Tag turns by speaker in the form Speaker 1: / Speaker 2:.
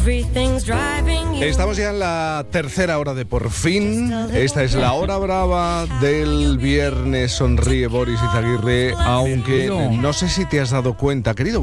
Speaker 1: Estamos ya en la tercera hora de Por Fin. Esta es la hora brava del viernes. Sonríe Boris Izaguirre, aunque no sé si te has dado cuenta, querido